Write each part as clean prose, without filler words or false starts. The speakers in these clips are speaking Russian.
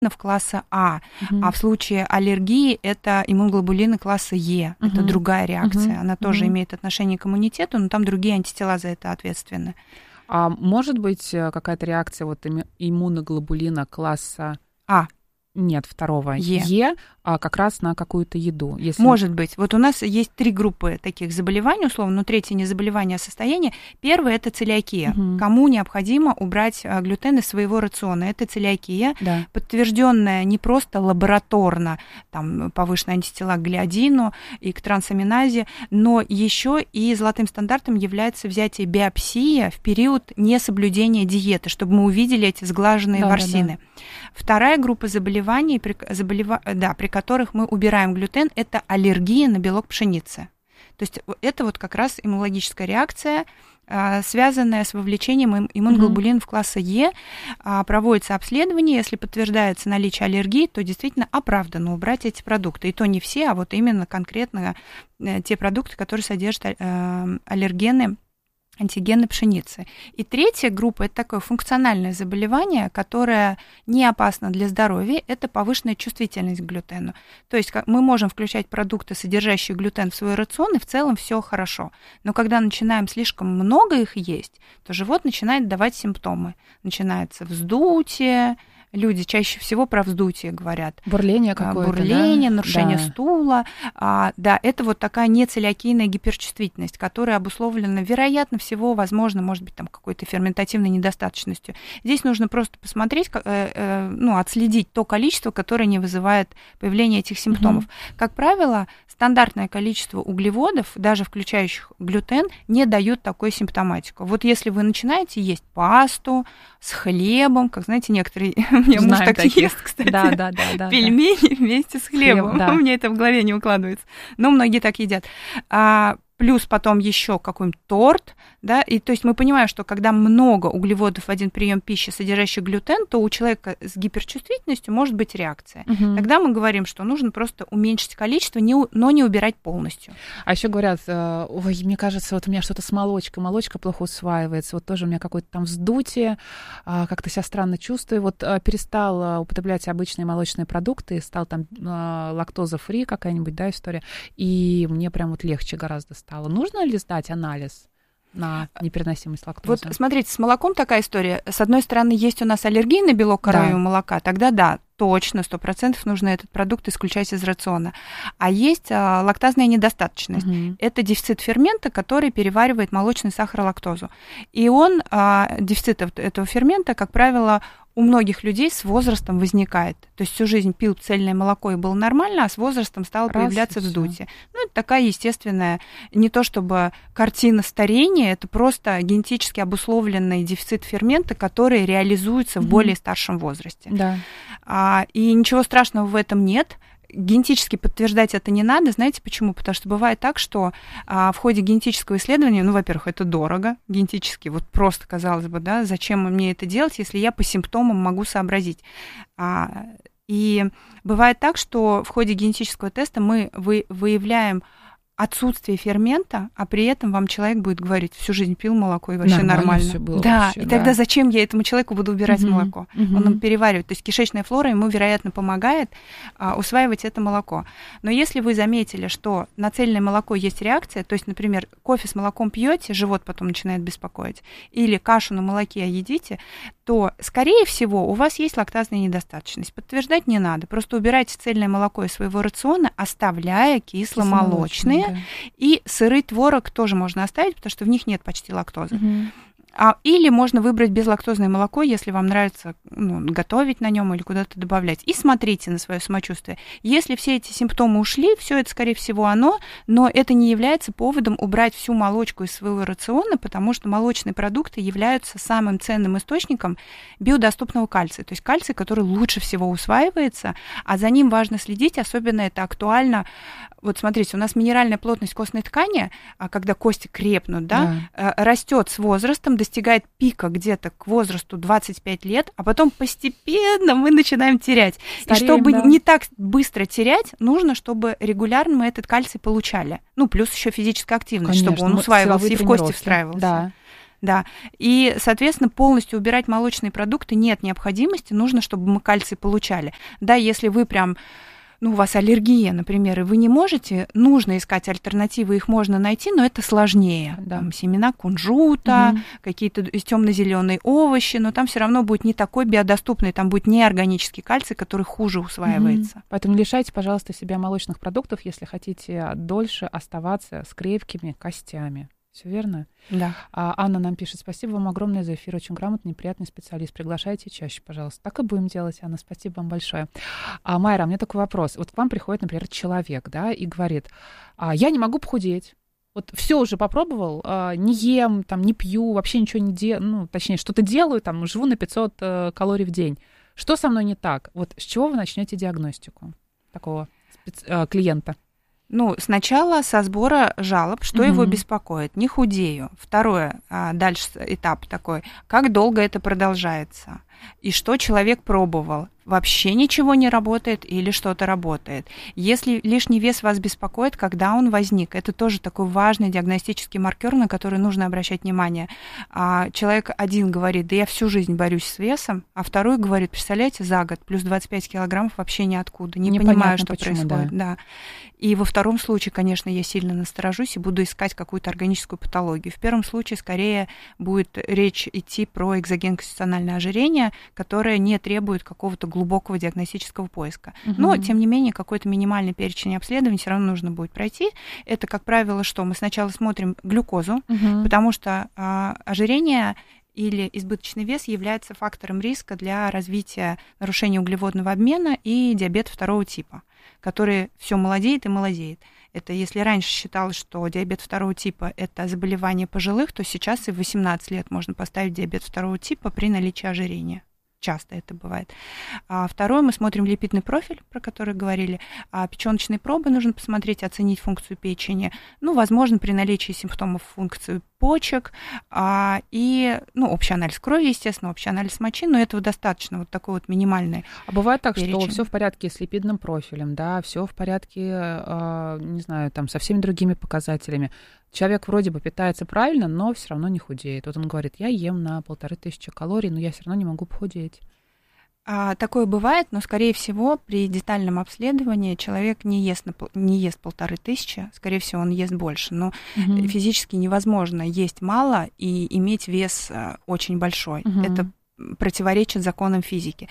класса А, а в случае аллергии это иммуноглобулины класса Е. Это другая реакция. Она тоже имеет отношение к иммунитету, но там другие антитела за это ответственны. А может быть какая-то реакция вот иммуноглобулина класса А? Нет, второго Е, а как раз на какую-то еду. Если... Может быть. Вот у нас есть 3 группы таких заболеваний, условно, но третье не заболевание, а состояние. Первое – это целиакия. Кому необходимо убрать глютен из своего рациона. Это целиакия, подтвержденная не просто лабораторно, там, повышенные антитела к глиадину и к трансаминазе, но еще и золотым стандартом является взятие биопсии в период несоблюдения диеты, чтобы мы увидели эти сглаженные ворсины. Вторая группа заболеваний, при которых мы убираем глютен, это аллергия на белок пшеницы. То есть это вот как раз иммунологическая реакция, связанная с вовлечением иммуноглобулинов класса Е. Проводится обследование, если подтверждается наличие аллергии, то действительно оправданно убрать эти продукты. И то не все, а вот именно конкретно те продукты, которые содержат аллергены, антигены пшеницы. И третья группа – это такое функциональное заболевание, которое не опасно для здоровья, это повышенная чувствительность к глютену. То есть мы можем включать продукты, содержащие глютен, в свой рацион, и в целом все хорошо. Но когда начинаем слишком много их есть, то живот начинает давать симптомы. Начинается вздутие, люди чаще всего про вздутие говорят. Бурление какое-то, бурление, нарушение стула. Да, это вот такая нецелиакийная гиперчувствительность, которая обусловлена, вероятно всего, возможно, может быть, там какой-то ферментативной недостаточностью. Здесь нужно просто посмотреть, отследить то количество, которое не вызывает появления этих симптомов. Как правило, стандартное количество углеводов, даже включающих глютен, не дают такой симптоматику. Вот если вы начинаете есть пасту с хлебом, как, знаете, некоторые... У меня муж так ест, кстати. Да. Пельмени вместе с хлебом. У меня это в голове не укладывается. Но многие так едят. Плюс потом еще какой-нибудь торт, да, и то есть мы понимаем, что когда много углеводов в один прием пищи, содержащий глютен, то у человека с гиперчувствительностью может быть реакция. Тогда мы говорим, что нужно просто уменьшить количество, но не убирать полностью. А еще говорят, ой, мне кажется, вот у меня что-то с молочкой, молочка плохо усваивается, вот тоже у меня какое-то там вздутие, как-то себя странно чувствую, вот перестал употреблять обычные молочные продукты, стал там лактоза-фри какая-нибудь, да, история, и мне прям вот легче гораздо стало. Нужно ли сдать анализ на непереносимость лактозы? Вот смотрите, с молоком такая история. С одной стороны, есть у нас аллергия на белок коровьего молока, тогда да, точно, 100% нужно этот продукт исключать из рациона. А есть лактазная недостаточность. Это дефицит фермента, который переваривает молочный сахар, лактозу. И дефицит этого фермента, как правило, у многих людей с возрастом возникает. То есть всю жизнь пил цельное молоко и было нормально, а с возрастом стало появляться вздутие. Ну, это такая естественная, не то чтобы картина старения, это просто генетически обусловленный дефицит фермента, который реализуется в более старшем возрасте. Да. И ничего страшного в этом нет. Генетически подтверждать это не надо. Знаете почему? Потому что бывает так, что в ходе генетического исследования, во-первых, это дорого генетически, вот просто, казалось бы, да, зачем мне это делать, если я по симптомам могу сообразить. И бывает так, что в ходе генетического теста мы выявляем отсутствие фермента, а при этом вам человек будет говорить, всю жизнь пил молоко и вообще нормально. Всё было да, вообще, и тогда зачем я этому человеку буду убирать молоко? Он переваривает. То есть кишечная флора ему, вероятно, помогает усваивать это молоко. Но если вы заметили, что на цельное молоко есть реакция, то есть, например, кофе с молоком пьете, живот потом начинает беспокоить, или кашу на молоке едите, то, скорее всего, у вас есть лактазная недостаточность. Подтверждать не надо. Просто убирайте цельное молоко из своего рациона, оставляя кисломолочные. И сырый творог тоже можно оставить, потому что в них нет почти лактозы. Или можно выбрать безлактозное молоко, если вам нравится готовить на нем или куда-то добавлять. И смотрите на свое самочувствие. Если все эти симптомы ушли, все это, скорее всего, но это не является поводом убрать всю молочку из своего рациона, потому что молочные продукты являются самым ценным источником биодоступного кальция. То есть кальций, который лучше всего усваивается, а за ним важно следить, особенно это актуально. Вот смотрите, у нас минеральная плотность костной ткани, когда кости крепнут, растет с возрастом, достигает пика где-то к возрасту 25 лет, а потом постепенно мы начинаем терять. Стареем, и чтобы не так быстро терять, нужно, чтобы регулярно мы этот кальций получали. Плюс еще физическая активность, чтобы он усваивался и в кости встраивался. Да. Да, и, соответственно, полностью убирать молочные продукты нет необходимости, нужно, чтобы мы кальций получали. Да, если вы прям, у вас аллергия, например, и вы не можете, нужно искать альтернативы, их можно найти, но это сложнее. Да. Там семена кунжута, какие-то темно-зеленые овощи, но там все равно будет не такой биодоступный, там будет неорганический кальций, который хуже усваивается. Поэтому не лишайте, пожалуйста, себя молочных продуктов, если хотите дольше оставаться с крепкими костями. Все верно? Да. Анна нам пишет: спасибо вам огромное за эфир, очень грамотный, приятный специалист. Приглашайте чаще, пожалуйста. Так и будем делать, Анна, спасибо вам большое. Майра, у меня такой вопрос. Вот к вам приходит, например, человек, да, и говорит: я не могу похудеть. Вот все уже попробовал, не ем, там, не пью, вообще ничего не делаю, точнее, что-то делаю, там, живу на 500 калорий в день. Что со мной не так? Вот с чего вы начнете диагностику такого клиента? Сначала со сбора жалоб, что его беспокоит. Не худею. Второе, дальше этап такой, как долго это продолжается. И что человек пробовал. Вообще ничего не работает или что-то работает. Если лишний вес вас беспокоит, когда он возник, это тоже такой важный диагностический маркер, на который нужно обращать внимание. Человек один говорит: да я всю жизнь борюсь с весом, а второй говорит: представляете, за год плюс 25 килограммов вообще ниоткуда, не понимаю, что почему, происходит. Да. И во втором случае, конечно, я сильно насторожусь и буду искать какую-то органическую патологию. В первом случае скорее будет речь идти про экзогенконституциональное ожирение, которое не требует какого-то глубокого диагностического поиска. Но, тем не менее, какой-то минимальный перечень обследований все равно нужно будет пройти. Это, как правило, что? Мы сначала смотрим глюкозу, потому что ожирение или избыточный вес является фактором риска для развития нарушения углеводного обмена и диабета второго типа, который все молодеет и молодеет. Это если раньше считалось, что диабет второго типа – это заболевание пожилых, то сейчас и в 18 лет можно поставить диабет второго типа при наличии ожирения. Часто это бывает. Второе, мы смотрим липидный профиль, про который говорили. Печёночные пробы нужно посмотреть, оценить функцию печени. Возможно, при наличии симптомов функции почек. И, общий анализ крови, естественно, общий анализ мочи, но этого достаточно, вот такой вот минимальный. А бывает так, перечень, что все в порядке с липидным профилем, да, все в порядке, не знаю, там, со всеми другими показателями. Человек вроде бы питается правильно, но все равно не худеет. Вот он говорит: я ем на 1500 калорий, но я все равно не могу похудеть. Такое бывает, но, скорее всего, при детальном обследовании человек не ест 1500, скорее всего, он ест больше. Но физически невозможно есть мало и иметь вес очень большой. Это противоречит законам физики.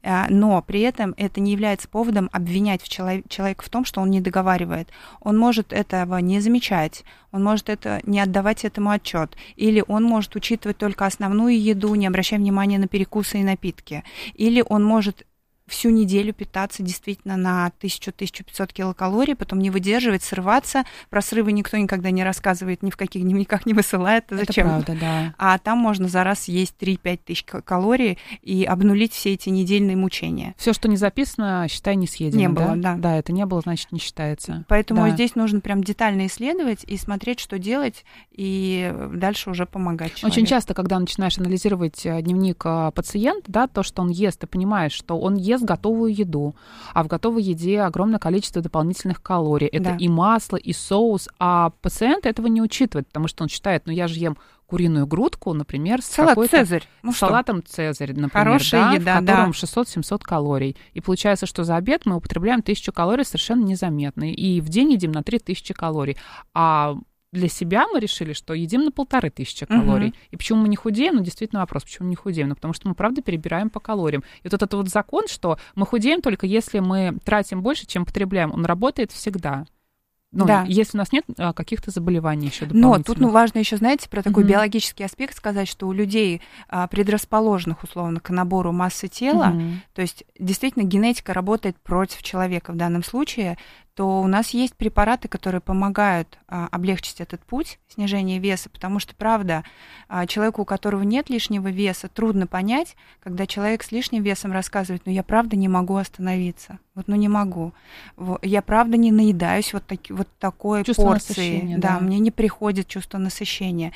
Но при этом это не является поводом обвинять человека в том, что он не договаривает. Он может этого не замечать, он может это не отдавать этому отчет, или он может учитывать только основную еду, не обращая внимания на перекусы и напитки, или он может всю неделю питаться действительно на 1000-1500 килокалорий, потом не выдерживать, срываться. Про срывы никто никогда не рассказывает, ни в каких дневниках не высылает. Зачем? Это правда, да. А там можно за раз есть 3-5 тысяч калорий и обнулить все эти недельные мучения. Все, что не записано, считай, не съедено. Не было, да. Да, это не было, значит, не считается. Поэтому здесь нужно прям детально исследовать и смотреть, что делать, и дальше уже помогать человеку. Очень часто, когда начинаешь анализировать дневник пациента, да, то, что он ест, ты понимаешь, что он ест готовую еду, а в готовой еде огромное количество дополнительных калорий. Это и масло, и соус, а пациент этого не учитывает, потому что он считает: я же ем куриную грудку, например, с Цезарь. Салатом Цезарь, например, хорошая еда, в котором 600-700 калорий. И получается, что за обед мы употребляем 1000 калорий совершенно незаметно. И в день едим на 3000 калорий. А для себя мы решили, что едим на 1500 калорий. И почему мы не худеем? Действительно вопрос, почему мы не худеем? Потому что мы, правда, перебираем по калориям. И вот этот вот закон, что мы худеем только если мы тратим больше, чем потребляем, он работает всегда. Если у нас нет каких-то заболеваний еще дополнительных. Но тут важно еще, знаете, про такой биологический аспект сказать, что у людей, предрасположенных, условно, к набору массы тела, то есть действительно генетика работает против человека в данном случае, то у нас есть препараты, которые помогают облегчить этот путь снижения веса, потому что, правда, человеку, у которого нет лишнего веса, трудно понять, когда человек с лишним весом рассказывает: я правда не могу остановиться, не могу, я правда не наедаюсь такой чувство порции, да, мне не приходит чувство насыщения,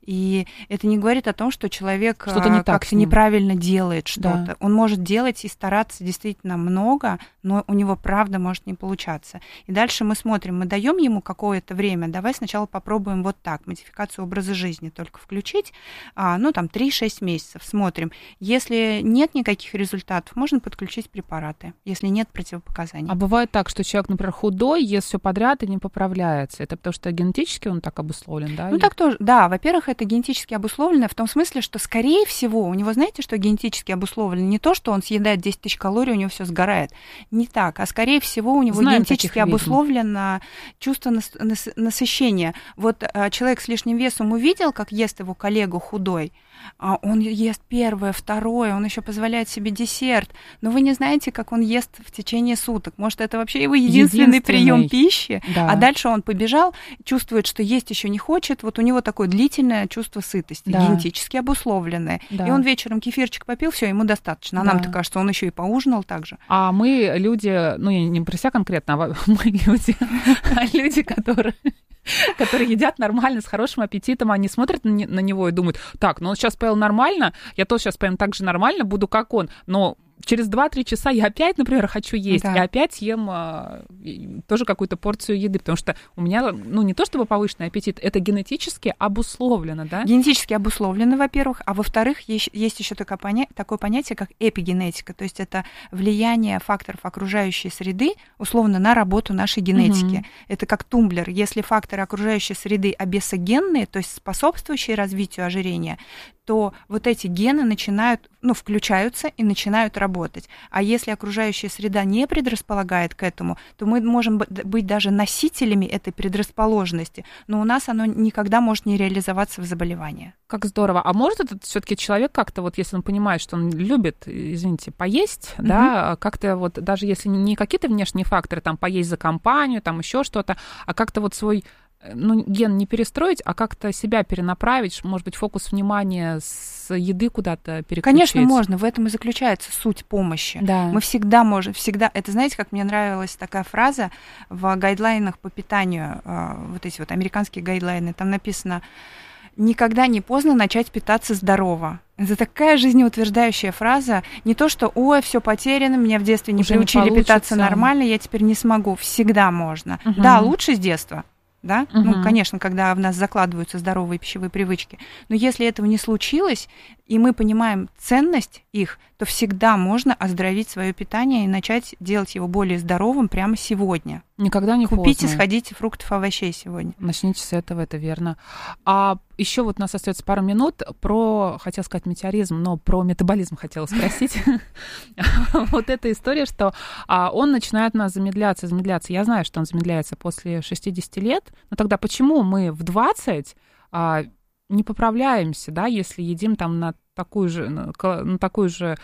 и это не говорит о том, что человек как-то неправильно делает что-то, он может делать и стараться действительно много, но у него правда может не получаться. И дальше мы смотрим, мы даем ему какое-то время, давай сначала попробуем вот так, модификацию образа жизни только включить, 3-6 месяцев, смотрим. Если нет никаких результатов, можно подключить препараты, если нет противопоказаний. А бывает так, что человек, например, худой, ест все подряд и не поправляется. Это потому что генетически он так обусловлен, да? Так тоже, да. Во-первых, это генетически обусловлено в том смысле, что, скорее всего, у него, знаете, что генетически обусловлено? Не то, что он съедает 10 тысяч калорий, у него все сгорает. Не так. А скорее всего, у него генетически обусловлено чувство насыщения. Вот человек с лишним весом увидел, как ест его коллегу худой, он ест первое, второе, он еще позволяет себе десерт, но вы не знаете, как он ест в течение суток. Может, это вообще его единственный прием пищи, да. А дальше он побежал, чувствует, что есть еще не хочет, вот у него такое длительное чувство сытости, да. Генетически обусловленное. Да. И он вечером кефирчик попил, все, ему достаточно. А нам-то кажется, он еще и поужинал так же. А мы люди, я не про себя конкретно, а мы люди, которые едят нормально, с хорошим аппетитом, они смотрят на него и думают, так, он сейчас поел нормально, я тоже сейчас поем так же нормально, буду как он, но через 2-3 часа я опять, например, хочу есть, да. И опять ем тоже какую-то порцию еды, потому что у меня, не то чтобы повышенный аппетит, это генетически обусловлено, да? Генетически обусловлено, во-первых, а во-вторых, есть еще такое понятие, как эпигенетика, то есть это влияние факторов окружающей среды, условно, на работу нашей генетики. Угу. Это как тумблер. Если факторы окружающей среды обесогенные, то есть способствующие развитию ожирения, то вот эти гены начинают, включаются и начинают работать. А если окружающая среда не предрасполагает к этому, то мы можем быть даже носителями этой предрасположенности, но у нас оно никогда может не реализоваться в заболевании. Как здорово. А может этот все-таки человек как-то, если он понимает, что он любит, поесть, угу. Да, как-то даже если не какие-то внешние факторы, поесть за компанию, еще что-то, а как-то свой ген не перестроить, а как-то себя перенаправить, может быть, фокус внимания с еды куда-то переключить? Конечно, можно. В этом и заключается суть помощи. Да. Мы всегда можем, это, знаете, как мне нравилась такая фраза в гайдлайнах по питанию, эти американские гайдлайны, там написано: никогда не поздно начать питаться здорово. Это такая жизнеутверждающая фраза. Не то, что «ой, все потеряно, меня в детстве не приучили питаться нормально, я теперь не смогу». Всегда можно. Угу. Да, лучше с детства. Да? Угу. Конечно, когда в нас закладываются здоровые пищевые привычки. Но если этого не случилось, и мы понимаем ценность их, то всегда можно оздоровить свое питание и начать делать его более здоровым прямо сегодня. Никогда не поздно. Купите, сходите фруктов, овощей сегодня. Начните с этого, это верно. А еще у нас остается пару минут хотела сказать метеоризм, но про метаболизм хотела спросить. Вот эта история, что он начинает у нас замедляться. Я знаю, что он замедляется после 60 лет, но тогда почему мы в 20 не поправляемся, да, если едим на такую же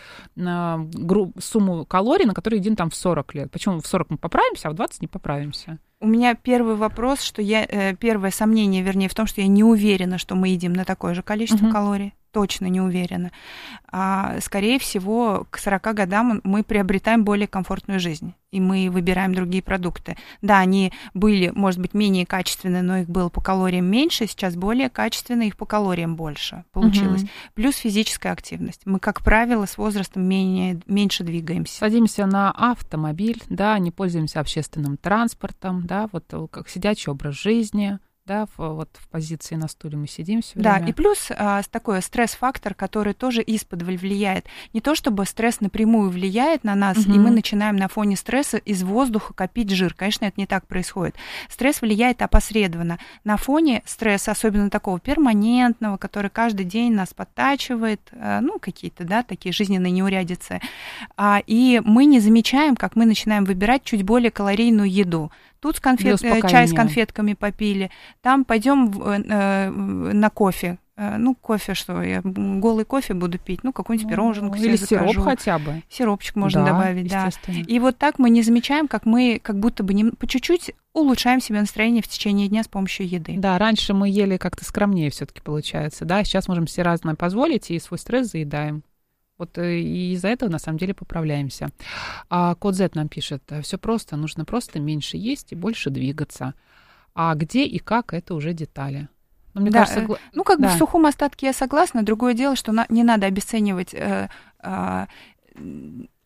сумму калорий, на которую едим в 40 лет. Почему в 40 мы поправимся, а в 20 не поправимся? У меня первый вопрос, первое сомнение, в том, что я не уверена, что мы едим на такое же количество калорий. Точно не уверена. Скорее всего, к 40 годам мы приобретаем более комфортную жизнь, и мы выбираем другие продукты. Да, они были, может быть, менее качественные, но их было по калориям меньше, сейчас более качественные, их по калориям больше получилось. Плюс физическая активность. Мы, как правило, с возрастом меньше двигаемся. Садимся на автомобиль, да, не пользуемся общественным транспортом, да, как сидячий образ жизни. Да, в позиции на стуле мы сидим все время. Да, и плюс такой стресс-фактор, который тоже исподволь влияет. Не то чтобы стресс напрямую влияет на нас, и мы начинаем на фоне стресса из воздуха копить жир. Конечно, это не так происходит. Стресс влияет опосредованно. На фоне стресса, особенно такого перманентного, который каждый день нас подтачивает, какие-то, да, такие жизненные неурядицы. И мы не замечаем, как мы начинаем выбирать чуть более калорийную еду. Тут чай с конфетками попили, там пойдем на кофе. Кофе что? Я голый кофе буду пить, какую-нибудь пироженку себе закажу. Или сироп хотя бы. Сиропчик можно добавить, да. И вот так мы не замечаем, как мы как будто бы по чуть-чуть улучшаем себе настроение в течение дня с помощью еды. Да, раньше мы ели как-то скромнее все-таки получается, да, сейчас можем себе разное позволить и свой стресс заедаем. И из-за этого, на самом деле, поправляемся. А Код Z нам пишет: все просто, нужно просто меньше есть и больше двигаться. А где и как, это уже детали. Но мне кажется, в сухом остатке я согласна. Другое дело, что не надо обесценивать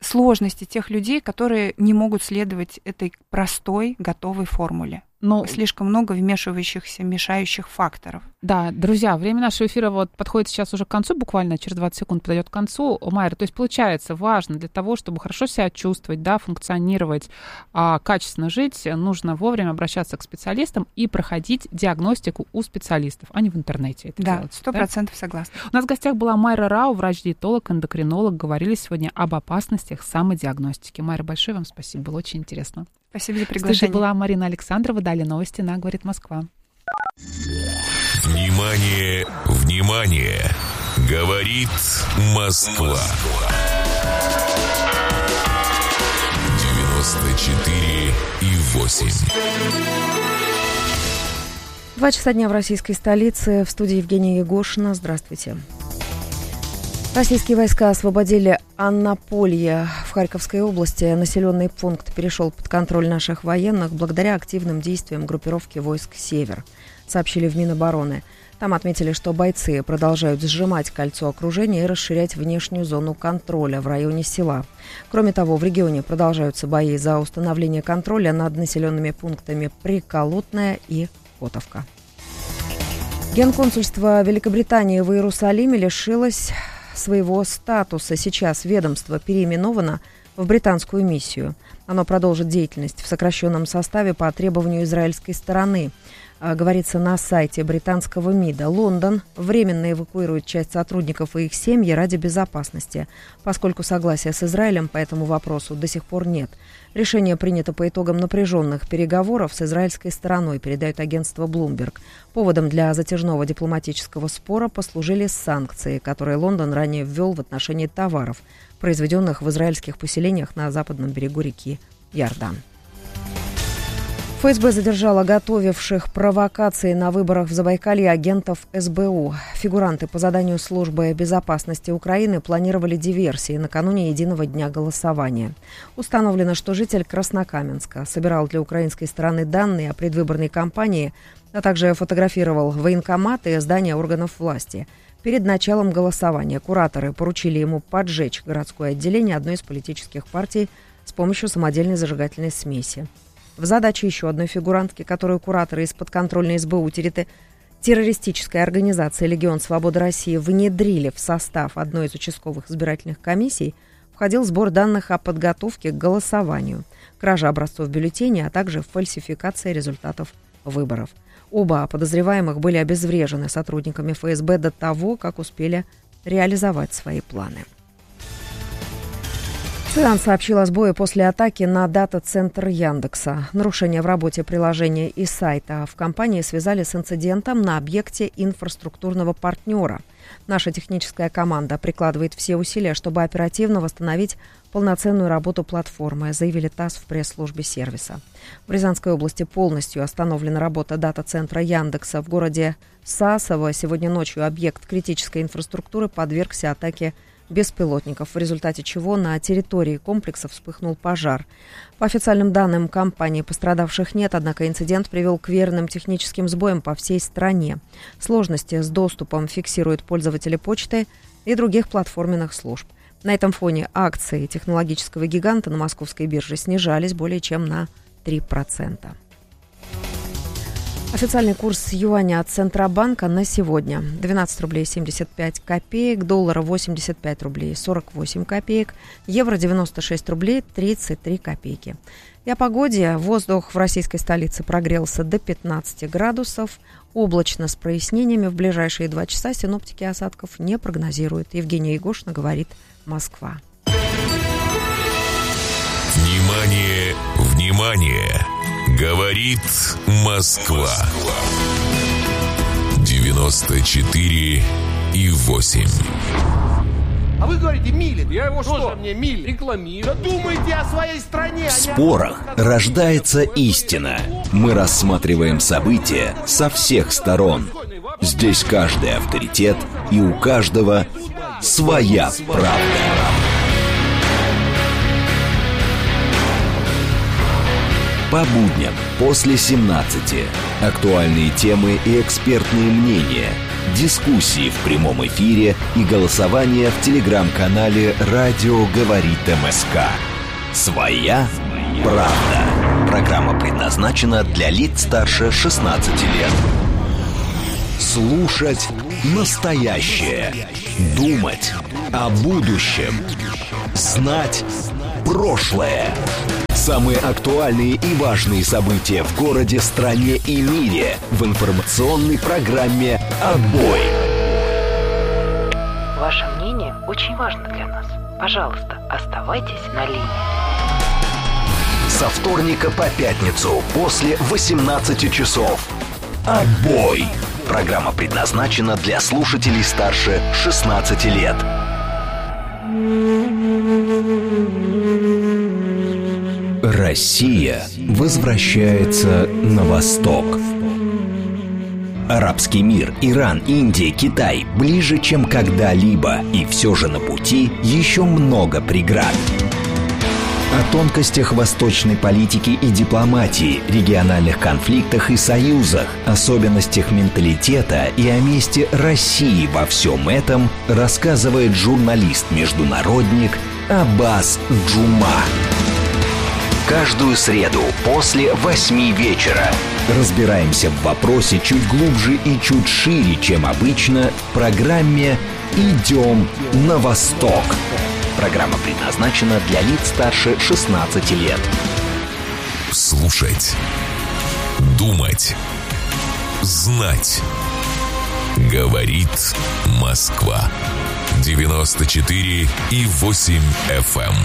сложности тех людей, которые не могут следовать этой простой, готовой формуле. Но слишком много вмешивающихся, мешающих факторов. Да, друзья, время нашего эфира вот подходит сейчас уже к концу, буквально через 20 секунд подойдет к концу. Майра, то есть получается, важно для того, чтобы хорошо себя чувствовать, да, функционировать, качественно жить, нужно вовремя обращаться к специалистам и проходить диагностику у специалистов, а не в интернете это делать. 100% согласна. У нас в гостях была Майра Рау, врач-диетолог, эндокринолог. Говорили сегодня об опасностях самодиагностики. Майра, большое вам спасибо, было очень интересно. Спасибо за приглашение. В студии была Марина Александрова. Далее новости на «Говорит Москва». Внимание, внимание! Говорит Москва. 94,8. 2 часа дня в российской столице. В студии Евгения Егошина. Здравствуйте. Российские войска освободили Аннаполье в Харьковской области. Населенный пункт перешел под контроль наших военных благодаря активным действиям группировки войск «Север», сообщили в Минобороны. Там отметили, что бойцы продолжают сжимать кольцо окружения и расширять внешнюю зону контроля в районе села. Кроме того, в регионе продолжаются бои за установление контроля над населенными пунктами Приколотная и Котовка. Генконсульство Великобритании в Иерусалиме лишилось своего статуса. Сейчас ведомство переименовано в британскую миссию. Оно продолжит деятельность в сокращенном составе по требованию израильской стороны. Говорится на сайте британского МИДа. Лондон временно эвакуирует часть сотрудников и их семьи ради безопасности, поскольку согласия с Израилем по этому вопросу до сих пор нет. Решение принято по итогам напряженных переговоров с израильской стороной, передает агентство Bloomberg. Поводом для затяжного дипломатического спора послужили санкции, которые Лондон ранее ввел в отношении товаров, произведенных в израильских поселениях на западном берегу реки Иордан. ФСБ задержала готовивших провокации на выборах в Забайкалье агентов СБУ. Фигуранты по заданию Службы безопасности Украины планировали диверсии накануне единого дня голосования. Установлено, что житель Краснокаменска собирал для украинской стороны данные о предвыборной кампании, а также фотографировал военкоматы и здания органов власти. Перед началом голосования кураторы поручили ему поджечь городское отделение одной из политических партий с помощью самодельной зажигательной смеси. В задачи еще одной фигурантки, которую кураторы из подконтрольной СБУ террористической организации «Легион Свободы России» внедрили в состав одной из участковых избирательных комиссий, входил сбор данных о подготовке к голосованию, кража образцов бюллетеней, а также фальсификация результатов выборов. Оба подозреваемых были обезврежены сотрудниками ФСБ до того, как успели реализовать свои планы. Цыган сообщил о сбое после атаки на дата-центр Яндекса. Нарушения в работе приложения и сайта в компании связали с инцидентом на объекте инфраструктурного партнера. Наша техническая команда прикладывает все усилия, чтобы оперативно восстановить полноценную работу платформы, заявили ТАСС в пресс-службе сервиса. В Рязанской области полностью остановлена работа дата-центра Яндекса. В городе Сасово сегодня ночью объект критической инфраструктуры подвергся атаке беспилотников, в результате чего на территории комплекса вспыхнул пожар. По официальным данным компании пострадавших нет, однако инцидент привел к верным техническим сбоям по всей стране. Сложности с доступом фиксируют пользователи почты и других платформенных служб. На этом фоне акции технологического гиганта на московской бирже снижались более чем на 3%. Официальный курс юаня от Центробанка на сегодня: 12 рублей 75 копеек, доллара 85 рублей 48 копеек, евро 96 рублей 33 копейки. И о погоде. Воздух в российской столице прогрелся до 15 градусов. Облачно с прояснениями. В ближайшие 2 часа синоптики осадков не прогнозируют. Евгения Егошина, говорит Москва. Внимание, внимание! Говорит Москва. 94,8. А вы говорите Милин. Я его что? Мне Милин рекламирую. Да думайте о своей стране. В спорах рождается истина. Мы рассматриваем события со всех сторон. Здесь каждый авторитет, и у каждого своя правда. По будням после 17. Актуальные темы и экспертные мнения. дискуссии в прямом эфире и голосование в телеграм-канале «Радио говорит МСК». «Своя правда». Программа предназначена для лиц старше 16 лет. Слушать настоящее. Думать о будущем. Знать прошлое. Самые актуальные и важные события в городе, стране и мире в информационной программе «Отбой». Ваше мнение очень важно для нас. Пожалуйста, оставайтесь на линии. Со вторника по пятницу после 18 часов. «Отбой». Программа предназначена для слушателей старше 16 лет. Россия возвращается на восток. Арабский мир, Иран, Индия, Китай ближе, чем когда-либо. И все же на пути еще много преград. О тонкостях восточной политики и дипломатии, региональных конфликтах и союзах, особенностях менталитета и о месте России во всем этом рассказывает журналист-международник Аббас Джума. Каждую среду после 8 вечера разбираемся в вопросе чуть глубже и чуть шире, чем обычно, в программе «Идем на восток». Программа предназначена для лиц старше 16 лет. Слушать, думать, знать. Говорит Москва. 94,8 FM.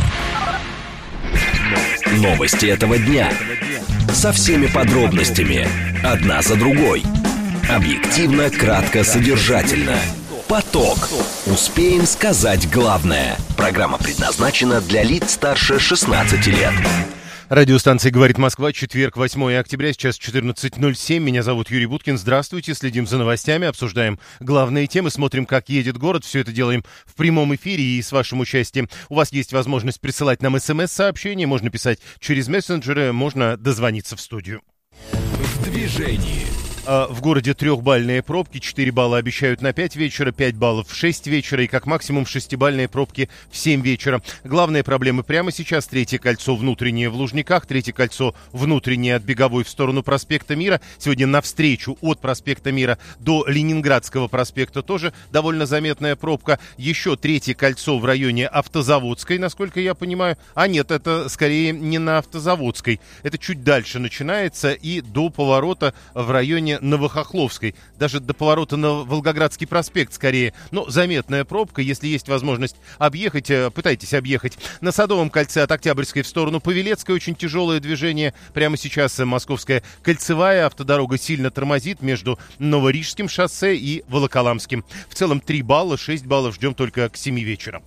Новости этого дня. Со всеми подробностями. Одна за другой. Объективно, кратко, содержательно. Поток. Успеем сказать главное. Программа предназначена для лиц старше 16 лет. Радиостанция «Говорит Москва», четверг, 8 октября, сейчас 14:07. Меня зовут Юрий Буткин. Здравствуйте. Следим за новостями, обсуждаем главные темы, смотрим, как едет город. Все это делаем в прямом эфире и с вашим участием. У вас есть возможность присылать нам смс-сообщения, можно писать через мессенджеры, можно дозвониться в студию. В движении. В городе 3-бальные пробки, 4 балла обещают на 5 вечера, 5 баллов в 6 вечера и как максимум 6-бальные пробки в 7 вечера. Главные проблемы прямо сейчас: Третье кольцо внутреннее в Лужниках, Третье кольцо внутреннее от Беговой в сторону проспекта Мира. Сегодня навстречу от проспекта Мира до Ленинградского проспекта тоже довольно заметная пробка. Еще Третье кольцо в районе Автозаводской, насколько я понимаю. А нет, это скорее не на Автозаводской. Это чуть дальше начинается и до поворота в районе Новохохловской, даже до поворота на Волгоградский проспект скорее. Но заметная пробка, если есть возможность объехать, пытайтесь объехать. На Садовом кольце от Октябрьской в сторону Павелецкой очень тяжелое движение. Прямо сейчас Московская кольцевая автодорога сильно тормозит между Новорижским шоссе и Волоколамским. В целом 3 балла, 6 баллов ждем только к 7 вечера.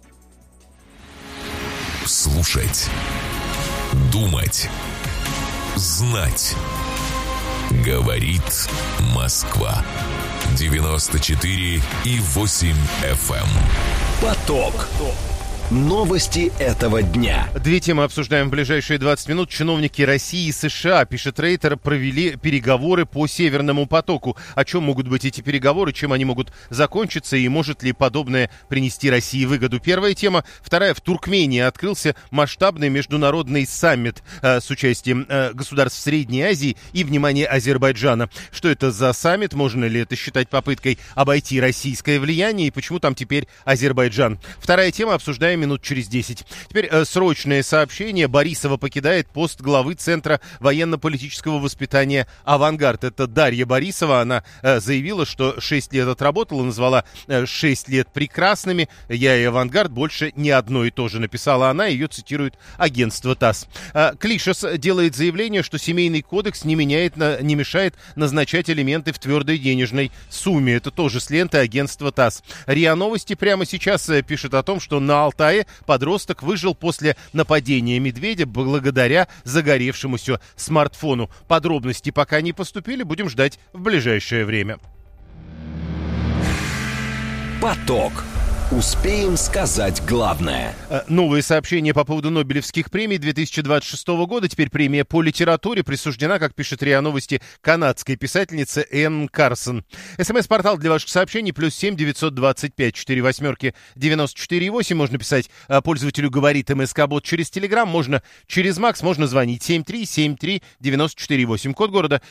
Слушать, думать, знать. Говорит Москва. 94,8 FM. Поток. Новости этого дня. Две темы обсуждаем в ближайшие 20 минут. Чиновники России и США, пишет Рейтер, провели переговоры по Северному потоку. О чем могут быть эти переговоры, чем они могут закончиться и может ли подобное принести России выгоду? Первая тема. Вторая. В Туркмении открылся масштабный международный саммит с участием государств Средней Азии и, внимание, Азербайджана. Что это за саммит? Можно ли это считать попыткой обойти российское влияние? И почему там теперь Азербайджан? Вторая тема. Обсуждаем минут через 10. Теперь срочное сообщение. Борисова покидает пост главы Центра военно-политического воспитания «Авангард». Это Дарья Борисова. Она заявила, что 6 лет отработала, назвала 6 лет прекрасными. Я и «Авангард» больше не одно и то же, написала она. Ее цитирует агентство ТАСС. Клишес делает заявление, что семейный кодекс не мешает назначать элементы в твердой денежной сумме. Это тоже с ленты агентства ТАСС. РИА Новости прямо сейчас пишет о том, что на Алтае подросток выжил после нападения медведя благодаря загоревшемуся смартфону. Подробности пока не поступили, будем ждать в ближайшее время. Поток. Успеем сказать главное. Новые сообщения по поводу Нобелевских премий 2026 года. Теперь премия по литературе присуждена, как пишет РИА Новости, канадской писательнице Энн Карсон. СМС-портал для ваших сообщений +7 925 48 94 8. Можно писать пользователю «Говорит МСК-бот» через Телеграм, можно через Макс, можно звонить 7373 94 8. Код города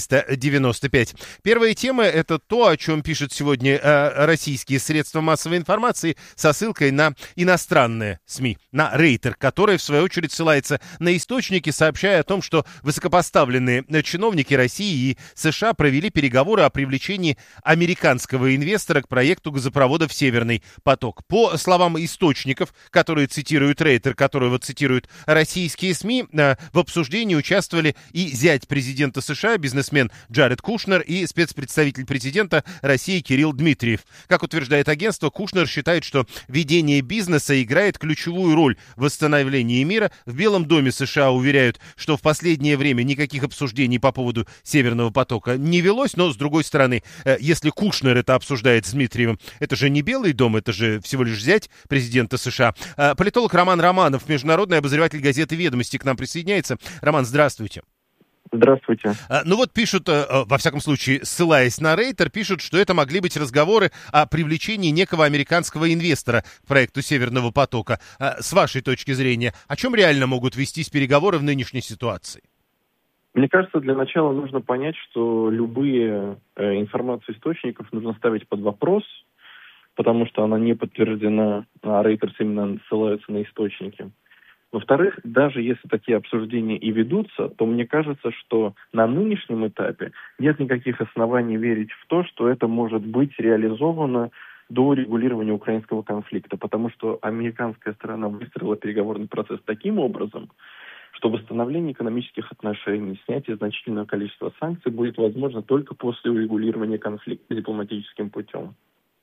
495. Первая тема — это то, о чем пишут сегодня российские средства массовой информации, со ссылкой на иностранные СМИ, на Рейтер, которая, в свою очередь, ссылается на источники, сообщая о том, что высокопоставленные чиновники России и США провели переговоры о привлечении американского инвестора к проекту газопроводов «Северный поток». По словам источников, которые цитируют Рейтер, которого цитируют российские СМИ, в обсуждении участвовали и зять президента США, бизнесмен Джаред Кушнер, и спецпредставитель президента России Кирилл Дмитриев. Как утверждает агентство, Кушнер считает, что ведение бизнеса играет ключевую роль в восстановлении мира. В Белом доме США уверяют, что в последнее время никаких обсуждений по поводу Северного потока не велось, но, с другой стороны, если Кушнер это обсуждает с Дмитриевым, это же не Белый дом, это же всего лишь зять президента США. Политолог Роман Романов, международный обозреватель газеты «Ведомости», к нам присоединяется. Роман, здравствуйте. Здравствуйте. Ну вот пишут, во всяком случае, ссылаясь на Рейтер, пишут, что это могли быть разговоры о привлечении некого американского инвестора к проекту Северного потока. С вашей точки зрения, о чем реально могут вестись переговоры в нынешней ситуации? Мне кажется, для начала нужно понять, что любые информации источников нужно ставить под вопрос, потому что она не подтверждена, а Рейтер именно ссылаются на источники. Во-вторых, даже если такие обсуждения и ведутся, то мне кажется, что на нынешнем этапе нет никаких оснований верить в то, что это может быть реализовано до регулирования украинского конфликта, потому что американская сторона выстроила переговорный процесс таким образом, что восстановление экономических отношений, снятие значительного количества санкций будет возможно только после урегулирования конфликта дипломатическим путем.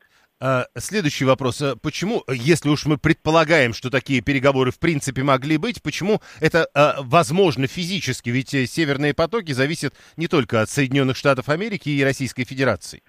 Следующий вопрос. Почему, если уж мы предполагаем, что такие переговоры в принципе могли быть, почему это возможно физически? Ведь северные потоки зависят не только от Соединенных Штатов Америки и Российской Федерации.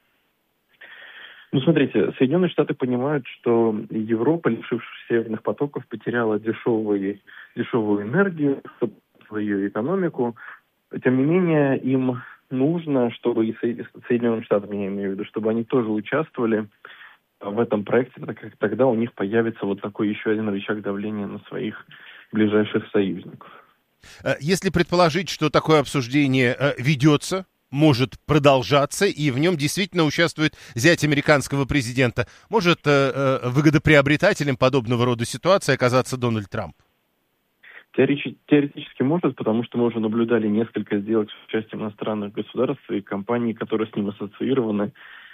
Ну, смотрите, Соединенные Штаты понимают, что Европа, лишившись северных потоков, потеряла дешевую энергию, свою экономику. Тем не менее, им нужно, чтобы и Соединенным Штатам, я имею в виду, чтобы они тоже участвовали в этом проекте, так как тогда у них появится вот такой еще один рычаг давления на своих ближайших союзников. Если предположить, что такое обсуждение ведется, может продолжаться, и в нем действительно участвует зять американского президента, может выгодоприобретателем подобного рода ситуации оказаться Дональд Трамп? Теоретически может, потому что мы уже наблюдали несколько сделок с участием иностранных государств и компаний, которые с ним ассоциированы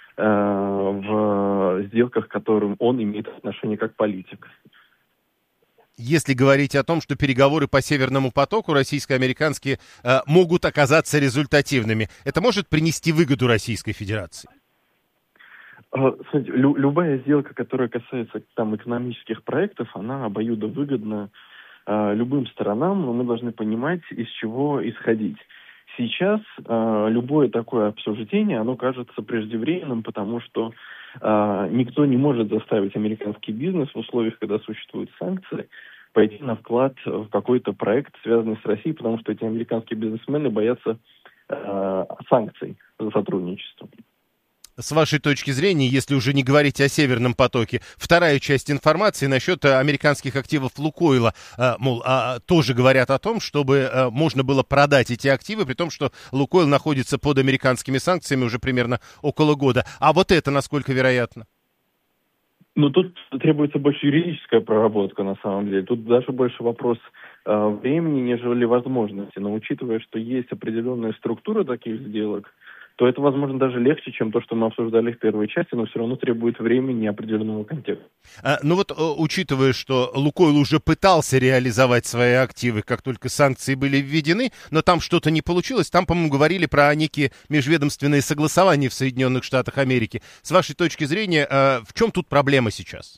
в сделках, к которым он имеет отношение как политик. Если говорить о том, что переговоры по Северному потоку российско-американские могут оказаться результативными, это может принести выгоду Российской Федерации? Смотрите, любая сделка, которая касается там экономических проектов, она обоюдовыгодна любым сторонам, но мы должны понимать, из чего исходить. Сейчас любое такое обсуждение, оно кажется преждевременным, потому что никто не может заставить американский бизнес в условиях, когда существуют санкции, пойти на вклад в какой-то проект, связанный с Россией, потому что эти американские бизнесмены боятся санкций за сотрудничество. С вашей точки зрения, если уже не говорить о Северном потоке, вторая часть информации насчет американских активов Лукойла, тоже говорят о том, чтобы можно было продать эти активы, при том, что Лукойл находится под американскими санкциями уже примерно около года. А вот это насколько вероятно? Ну, тут требуется больше юридическая проработка, на самом деле. Тут даже больше вопрос времени, нежели возможности. Но учитывая, что есть определенная структура таких сделок, то это, возможно, даже легче, чем то, что мы обсуждали в первой части, но все равно требует времени и определенного контекста. Ну вот, учитывая, что Лукойл уже пытался реализовать свои активы, как только санкции были введены, но там что-то не получилось, там, по-моему, говорили про некие межведомственные согласования в Соединенных Штатах Америки. С вашей точки зрения, в чем тут проблема сейчас?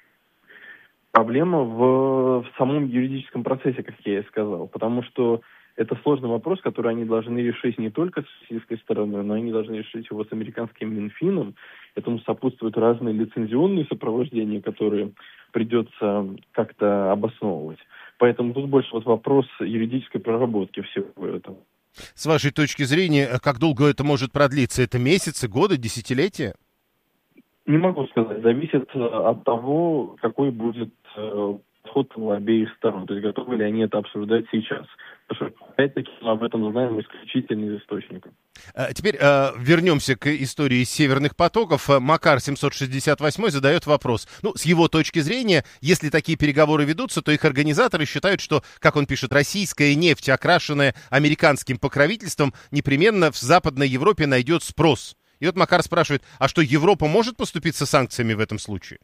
Проблема в самом юридическом процессе, как я и сказал, потому что это сложный вопрос, который они должны решить не только с российской стороны, но они должны решить его с американским Минфином. Этому сопутствуют разные лицензионные сопровождения, которые придется как-то обосновывать. Поэтому тут больше вот вопрос юридической проработки всего этого. С вашей точки зрения, как долго это может продлиться? Это месяцы, годы, десятилетия? Не могу сказать. Зависит от того, какой будет подход у обеих сторон. То есть готовы ли они это обсуждать сейчас. Потому что, опять-таки, мы об этом знаем исключительно из источников. Теперь вернемся к истории северных потоков. Макар 768 задает вопрос. С его точки зрения, если такие переговоры ведутся, то их организаторы считают, что, как он пишет, российская нефть, окрашенная американским покровительством, непременно в Западной Европе найдет спрос. И вот Макар спрашивает, а что, Европа может поступиться санкциями в этом случае?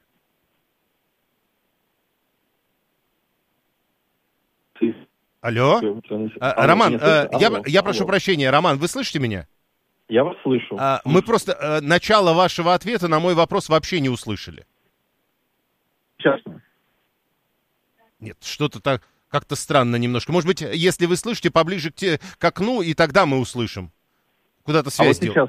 Алло? Роман, я прошу прощения. Роман, вы слышите меня? Я вас слышу. Мы просто начало вашего ответа на мой вопрос вообще не услышали. Честно. Нет, что-то так как-то странно немножко. Может быть, если вы слышите, поближе к окну, и тогда мы услышим. Куда-то связь делал.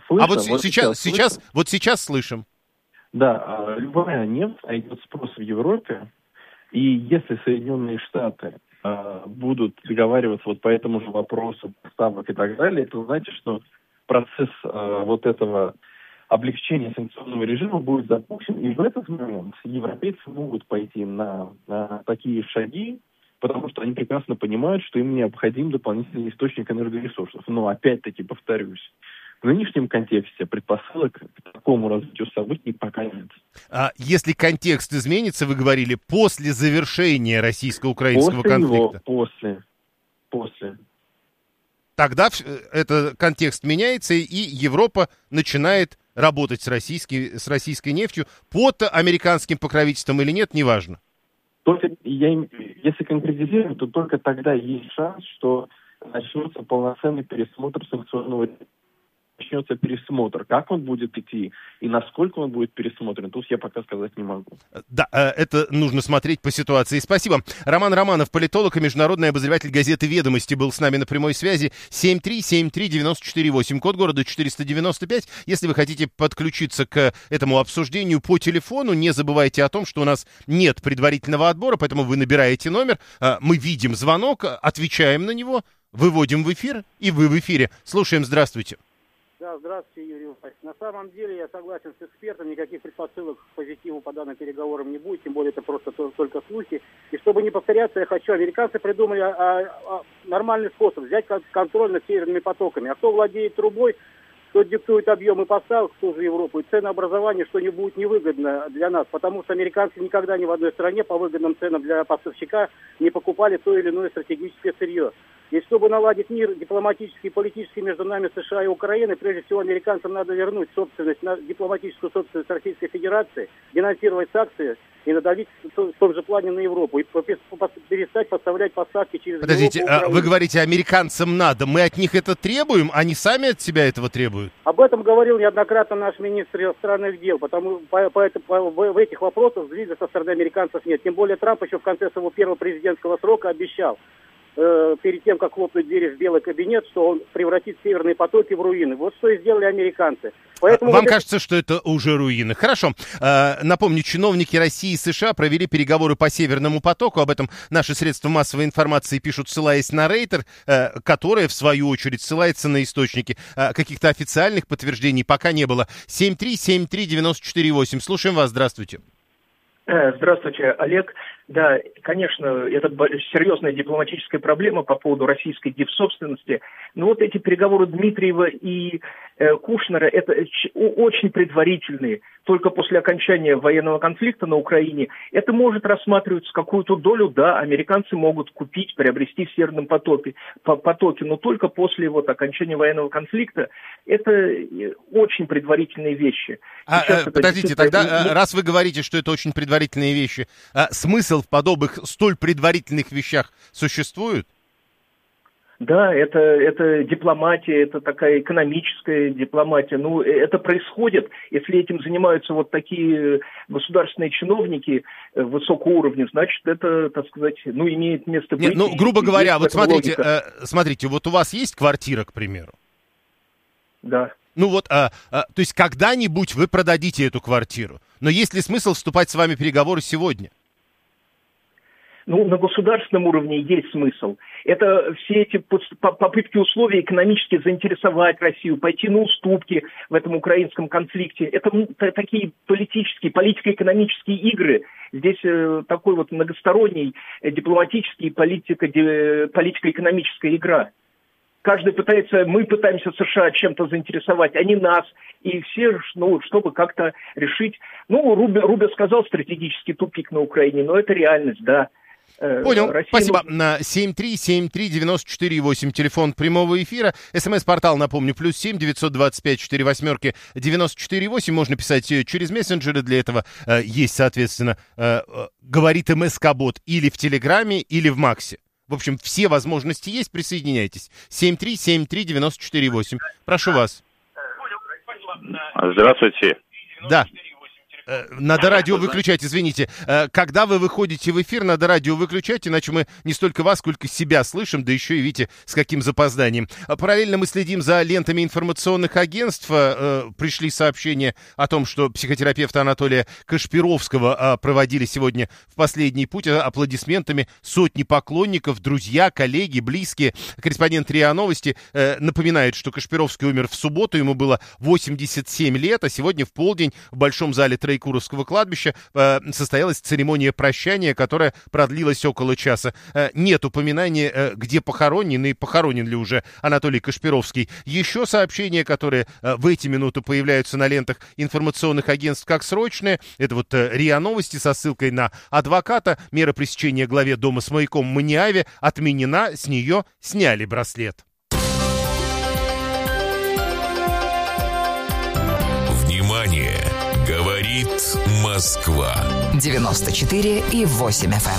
Сейчас слышим. Да, любая нефть найдет спрос в Европе, и если Соединенные Штаты будут договариваться вот по этому же вопросу поставок и так далее, это значит, что процесс вот этого облегчения санкционного режима будет запущен, и в этот момент европейцы могут пойти на такие шаги, потому что они прекрасно понимают, что им необходим дополнительный источник энергоресурсов. Но опять-таки, повторюсь, в нынешнем контексте предпосылок к такому развитию событий пока нет. Если контекст изменится, вы говорили, после завершения российско-украинского конфликта? После. Тогда этот контекст меняется, и Европа начинает работать с российской нефтью под американским покровительством или нет, неважно. Только если конкретизировать, то только тогда есть шанс, что начнется полноценный пересмотр санкционного режима. Начнется пересмотр. Как он будет идти и насколько он будет пересмотрен, тут я пока сказать не могу. Да, это нужно смотреть по ситуации. Спасибо. Роман Романов, политолог и международный обозреватель газеты «Ведомости», был с нами на прямой связи. 7373948, код города 495. Если вы хотите подключиться к этому обсуждению по телефону, не забывайте о том, что у нас нет предварительного отбора, поэтому вы набираете номер, мы видим звонок, отвечаем на него, выводим в эфир, и вы в эфире. Слушаем, здравствуйте. Да, здравствуйте, Юрий Иванович. На самом деле я согласен с экспертом, никаких предпосылок к позитиву по данным переговорам не будет, тем более это просто только слухи. И чтобы не повторяться, я хочу, американцы придумали нормальный способ взять контроль над северными потоками. А кто владеет трубой, кто диктует объемы поставок в ту же Европу и ценообразование, что не будет невыгодно для нас, потому что американцы никогда ни в одной стране по выгодным ценам для поставщика не покупали то или иное стратегическое сырье. И чтобы наладить мир дипломатический и политический между нами, США и Украиной, прежде всего американцам надо вернуть собственность, дипломатическую собственность Российской Федерации, денонсировать санкции и надавить в том же плане на Европу. И перестать поставлять поставки через Европу. Подождите, вы говорите, американцам надо. Мы от них это требуем, они сами от себя этого требуют? Об этом говорил неоднократно наш министр иностранных дел. Потому в этих вопросах сдвига со стороны американцев нет. Тем более Трамп еще в конце своего первого президентского срока обещал, перед тем, как хлопнуть двери в Белый кабинет, что он превратит северные потоки в руины. Вот что и сделали американцы. Поэтому вам кажется, что это уже руины? Хорошо. Напомню, чиновники России и США провели переговоры по Северному потоку. Об этом наши средства массовой информации пишут, ссылаясь на Рейтер, которая, в свою очередь, ссылается на источники. Каких-то официальных подтверждений пока не было. 7373948. Слушаем вас. Здравствуйте. Здравствуйте, Олег. Да, конечно, это серьезная дипломатическая проблема по поводу российской дипсобственности. Но вот эти переговоры Дмитриева и Кушнера, это очень предварительные. Только после окончания военного конфликта на Украине это может рассматриваться какую-то долю, да, американцы могут купить, приобрести в Северном потоке, но только после вот окончания военного конфликта. Это очень предварительные вещи. Подождите, тогда, раз вы говорите, что это очень предварительные вещи, смысл в подобных столь предварительных вещах существует? Да, это дипломатия, это такая экономическая дипломатия. Ну, это происходит, если этим занимаются вот такие государственные чиновники высокого уровня, значит, это, так сказать, ну, имеет место быть. Нет, ну, грубо говоря, вот смотрите, вот у вас есть квартира, к примеру? Да. Ну вот, то есть когда-нибудь вы продадите эту квартиру, но есть ли смысл вступать с вами в переговоры сегодня? Ну, на государственном уровне есть смысл. Это все эти попытки условий экономически заинтересовать Россию, пойти на уступки в этом украинском конфликте. Это такие политико-экономические игры. Здесь такой вот многосторонний дипломатический политико-экономическая игра. Мы пытаемся США чем-то заинтересовать, они нас. И все, ну, чтобы как-то решить. Ну, Рубио сказал, стратегический тупик на Украине, но это реальность, да. Понял, спасибо. На 7373948, телефон прямого эфира. СМС-портал, напомню, +7 925 48 94 8. Можно писать через мессенджеры. Для этого есть, соответственно, говорит МСК-бот или в Телеграме, или в Максе. В общем, все возможности есть. Присоединяйтесь. 7373948. Прошу вас. Здравствуйте. Да. Надо радио выключать, извините. Когда вы выходите в эфир, надо радио выключать, иначе мы не столько вас, сколько себя слышим, да еще и видите, с каким запозданием. Параллельно мы следим за лентами информационных агентств. Пришли сообщения о том, что психотерапевта Анатолия Кашпировского проводили сегодня в последний путь аплодисментами сотни поклонников, друзья, коллеги, близкие. Корреспондент РИА Новости напоминает, что Кашпировский умер в субботу, ему было 87 лет, а сегодня в полдень в Большом зале Троекуровского кладбища состоялась церемония прощания, которая продлилась около часа. Нет упоминания, где похоронен и похоронен ли уже Анатолий Кашпировский. Еще сообщения, которые в эти минуты появляются на лентах информационных агентств как срочные. Это вот РИА Новости со ссылкой на адвоката. Мера пресечения главе дома с маяком Маниаве отменена, с нее сняли браслет. Внимание! Говорит Москва. 94,8 FM.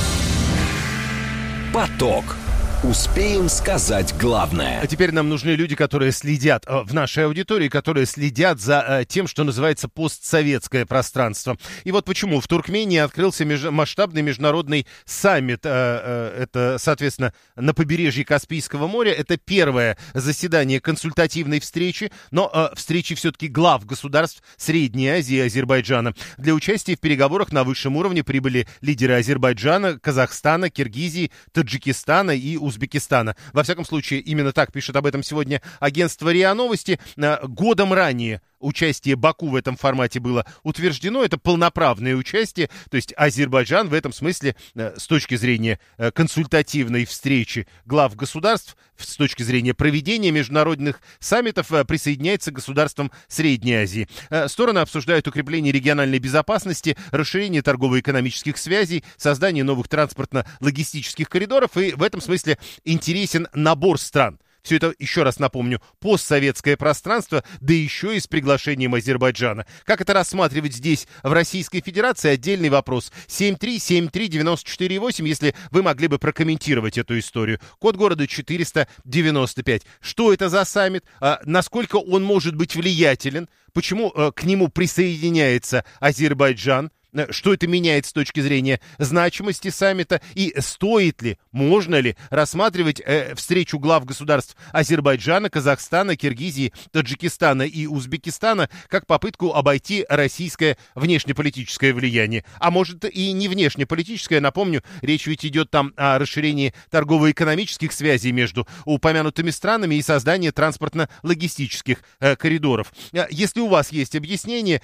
Поток. Успеем сказать главное. А теперь нам нужны люди, которые следят в нашей аудитории, которые следят за тем, что называется постсоветское пространство. И вот почему в Туркмении открылся масштабный международный саммит. Это, соответственно, на побережье Каспийского моря. Это первое заседание консультативной встречи, но встречи все-таки глав государств Средней Азии и Азербайджана. Для участия в переговорах на высшем уровне прибыли лидеры Азербайджана, Казахстана, Киргизии, Таджикистана и Узбекистана. Во всяком случае, именно так пишет об этом сегодня агентство РИА Новости. Годом ранее участие Баку в этом формате было утверждено. Это полноправное участие. То есть Азербайджан в этом смысле, с точки зрения консультативной встречи глав государств, с точки зрения проведения международных саммитов, присоединяется к государствам Средней Азии. Стороны обсуждают укрепление региональной безопасности, расширение торгово-экономических связей, создание новых транспортно-логистических коридоров. И в этом смысле интересен набор стран. Все это, еще раз напомню, постсоветское пространство, да еще и с приглашением Азербайджана. Как это рассматривать здесь, в Российской Федерации, отдельный вопрос. 7373948, если вы могли бы прокомментировать эту историю. Код города 495. Что это за саммит? Насколько он может быть влиятелен? Почему к нему присоединяется Азербайджан? Что это меняет с точки зрения значимости саммита? И стоит ли, можно ли рассматривать встречу глав государств Азербайджана, Казахстана, Киргизии, Таджикистана и Узбекистана как попытку обойти российское внешнеполитическое влияние? А может и не внешнеполитическое, напомню, речь ведь идет там о расширении торгово-экономических связей между упомянутыми странами и создании транспортно-логистических коридоров. Если у вас есть объяснение,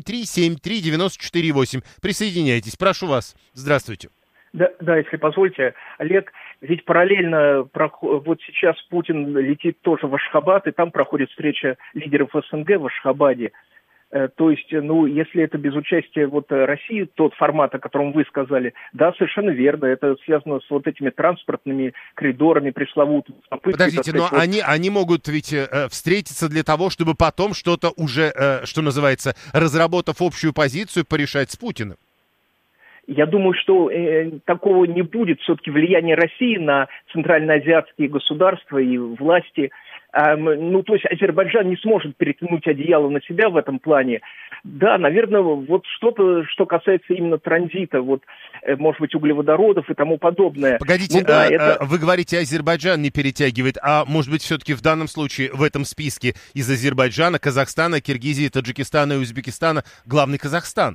7373948. Присоединяйтесь, прошу вас. Здравствуйте. Да, если позволите, Олег, ведь параллельно вот сейчас Путин летит тоже в Ашхабад, и там проходит встреча лидеров СНГ в Ашхабаде. То есть, если это без участия России, тот формат, о котором вы сказали, да, совершенно верно, это связано с вот этими транспортными коридорами пресловутыми. Подождите, но они могут ведь встретиться для того, чтобы потом что-то уже, что называется, разработав общую позицию, порешать с Путиным. Я думаю, что такого не будет. Все-таки влияние России на центральноазиатские государства и власти. То есть Азербайджан не сможет перетянуть одеяло на себя в этом плане. Да, наверное, вот что-то, что касается именно транзита, может быть, углеводородов и тому подобное. Погодите, вы говорите, Азербайджан не перетягивает, а может быть, все-таки в данном случае в этом списке из Азербайджана, Казахстана, Киргизии, Таджикистана и Узбекистана главный Казахстан?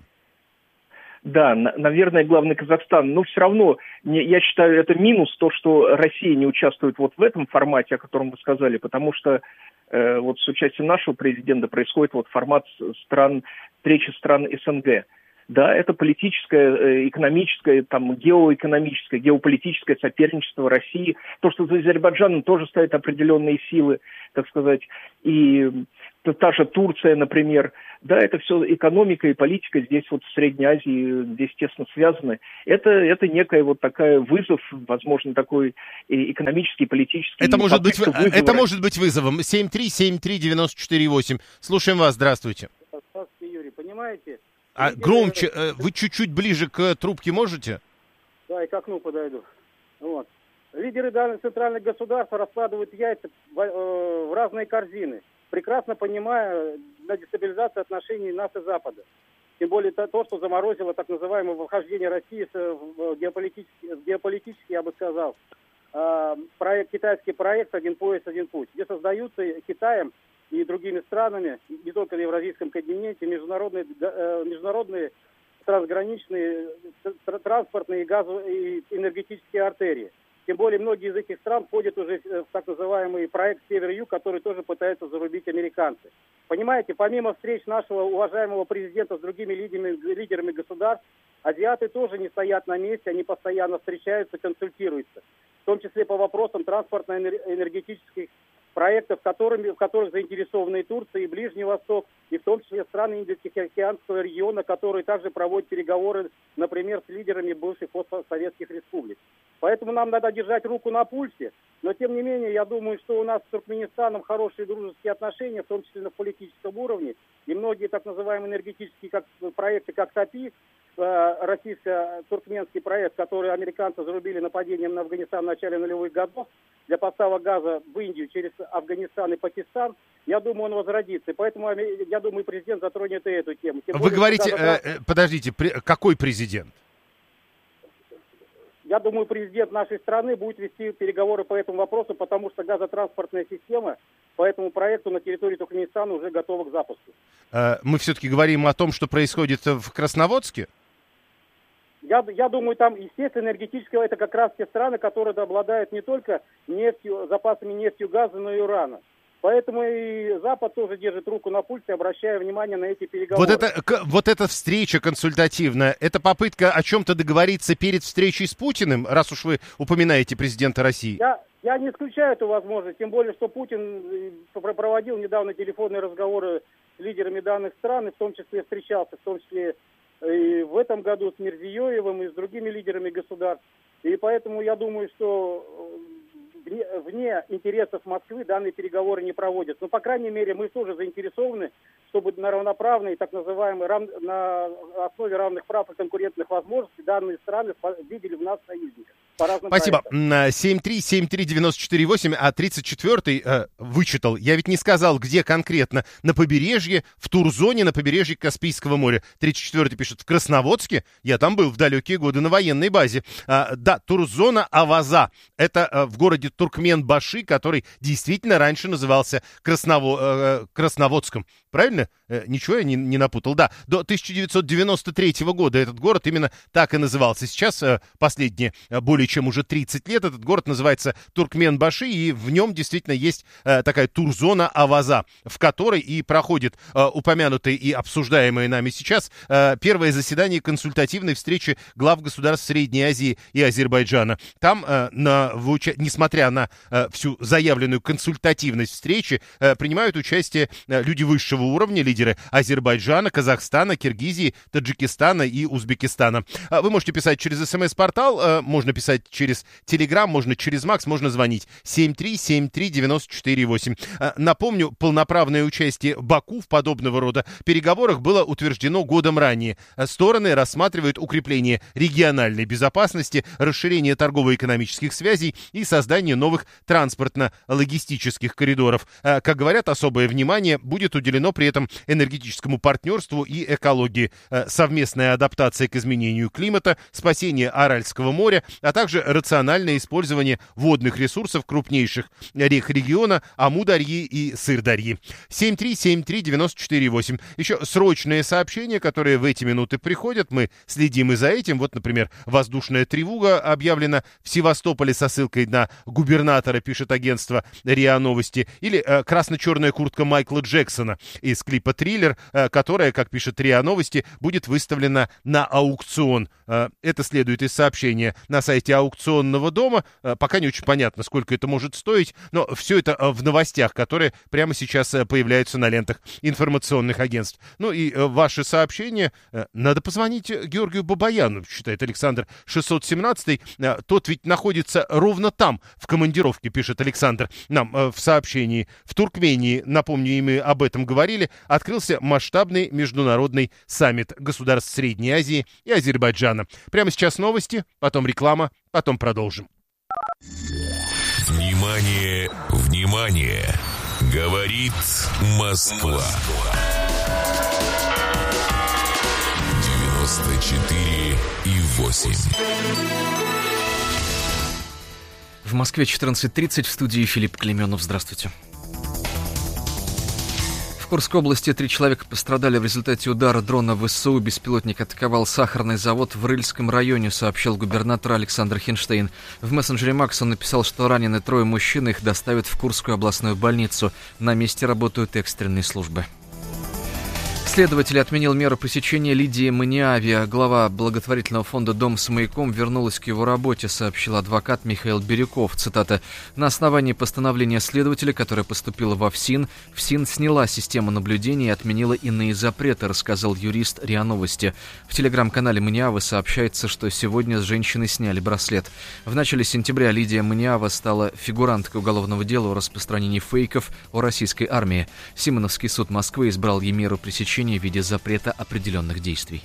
Да, наверное, главный Казахстан. Но все равно, я считаю, это минус, то, что Россия не участвует в этом формате, о котором вы сказали, потому что с участием нашего президента происходит формат встречи стран СНГ. Да, это политическое, экономическое, геоэкономическое, геополитическое соперничество России. То, что за Азербайджаном тоже стоят определенные силы, так сказать, и та же Турция, например. Да, это все экономика и политика здесь в Средней Азии здесь тесно связаны. Это некая такая вызов, возможно, такой экономический, политический. Это может быть вызовом. 7373948. Слушаем вас, здравствуйте. Здравствуйте, Юрий, понимаете? Громче, вы чуть-чуть ближе к трубке можете? Да, и к окну подойду. Лидеры данных центральных государств раскладывают яйца в разные корзины, прекрасно понимая на дестабилизацию отношений нас и Запада. Тем более то, что заморозило так называемое вхождение России в геополитический, я бы сказал, китайский проект «Один пояс, один путь», где создаются Китаем и другими странами, не только на евразийском континенте, международные трансграничные транспортные и газовые и энергетические артерии. Тем более многие из этих стран входят уже в так называемый проект «Север-Юг», который тоже пытаются зарубить американцы. Понимаете, помимо встреч нашего уважаемого президента с другими лидерами государств, азиаты тоже не стоят на месте, они постоянно встречаются, консультируются. В том числе по вопросам транспортно-энергетических проектов, в которых заинтересованы и Турция, и Ближний Восток, и в том числе страны Индо-Тихоокеанского региона, которые также проводят переговоры, например, с лидерами бывших постсоветских республик. Поэтому нам надо держать руку на пульсе. Но, тем не менее, я думаю, что у нас с Туркменистаном хорошие дружеские отношения, в том числе на политическом уровне. И многие так называемые энергетические проекты, как ТАПИ, российско-туркменский проект, который американцы зарубили нападением на Афганистан в начале нулевых годов, для поставок газа в Индию через Афганистан и Пакистан, я думаю, он возродится. И поэтому, я думаю, президент затронет и эту тему. Вы говорите, подождите, какой президент? Я думаю, президент нашей страны будет вести переговоры по этому вопросу, потому что газотранспортная система по этому проекту на территории Туркменистана уже готова к запуску. Мы все-таки говорим о том, что происходит в Красноводске? Я думаю, там, естественно, энергетическое это как раз те страны, которые обладают не только нефтью, запасами нефтью, газа, но и урана. Поэтому и Запад тоже держит руку на пульсе, обращая внимание на эти переговоры. Вот эта встреча консультативная, это попытка о чем-то договориться перед встречей с Путиным, раз уж вы упоминаете президента России? Я не исключаю эту возможность, тем более, что Путин проводил недавно телефонные разговоры с лидерами данных стран, и в том числе встречался, в том числе и в этом году с Мирзиёевым и с другими лидерами государств. И поэтому я думаю, что вне интересов Москвы данные переговоры не проводят. Но, по крайней мере, мы тоже заинтересованы, чтобы на равноправной, так называемой, на основе равных прав и конкурентных возможностей данные страны видели в нас союзников. Спасибо. 7373948, а 34-й вычитал. Я ведь не сказал, где конкретно. На побережье, в Турзоне, на побережье Каспийского моря. 34-й пишет, в Красноводске. Я там был в далекие годы на военной базе. Да, Турзона Аваза. Это в городе Туркменбаши, который действительно раньше назывался Красноводском. Правильно? Ничего я не напутал. Да, до 1993 года этот город именно так и назывался. Сейчас последние более чем уже 30 лет этот город называется Туркменбаши, и в нем действительно есть такая турзона Аваза, в которой и проходит упомянутые и обсуждаемые нами сейчас первое заседание консультативной встречи глав государств Средней Азии и Азербайджана. Там, несмотря на всю заявленную консультативность встречи, принимают участие люди высшего уровня, лидеры лидеры Азербайджана, Казахстана, Киргизии, Таджикистана и Узбекистана. Вы можете писать через СМС-портал, можно писать через Телеграм, можно через Макс, можно звонить 7373948. Напомню, полноправное участие Баку в подобного рода переговорах было утверждено годом ранее. Стороны рассматривают укрепление региональной безопасности, расширение торгово-экономических связей и создание новых транспортно-логистических коридоров. Как говорят, особое внимание будет уделено при этом энергетическому партнерству и экологии. Совместная адаптация к изменению климата, спасение Аральского моря, а также рациональное использование водных ресурсов крупнейших рек региона Амударьи и Сырдарьи. 7373948. Еще срочные сообщения, которые в эти минуты приходят. Мы следим и за этим. Вот, например, воздушная тревога объявлена в Севастополе со ссылкой на губернатора, пишет агентство РИА Новости. Или красно-черная куртка Майкла Джексона из клипа «Триллер», которая, как пишет РИА Новости, будет выставлена на аукцион. Это следует из сообщения на сайте аукционного дома. Пока не очень понятно, сколько это может стоить, но все это в новостях, которые прямо сейчас появляются на лентах информационных агентств. Ну и ваши сообщения. Надо позвонить Георгию Бабаяну, считает Александр 617. Тот ведь находится ровно там, в командировке, пишет Александр нам в сообщении. В Туркмении, напомню, и мы об этом говорили, открылся масштабный международный саммит государств Средней Азии и Азербайджана. Прямо сейчас новости, потом реклама, потом продолжим. Внимание, внимание! Говорит Москва. 94,8. В Москве 14:30, в студии Филипп Клеменов. Здравствуйте. В Курской области 3 человека пострадали в результате удара дрона ВСУ. Беспилотник атаковал сахарный завод в Рыльском районе, сообщил губернатор Александр Хинштейн. В мессенджере Макс он написал, что ранены 3 мужчин, их доставят в Курскую областную больницу. На месте работают экстренные службы. Следователь отменил меру пресечения Лидии Маниаве. Глава благотворительного фонда «Дом с маяком» вернулась к его работе, сообщил адвокат Михаил Бирюков. Цитата. «На основании постановления следователя, которое поступило во ФСИН сняла систему наблюдения и отменила иные запреты», рассказал юрист РИА Новости. В телеграм-канале Маниавы сообщается, что сегодня с женщины сняли браслет. В начале сентября Лидия Маниава стала фигуранткой уголовного дела о распространении фейков о российской армии. Симоновский суд Москвы избрал ей меру пресечения в виде запрета определенных действий.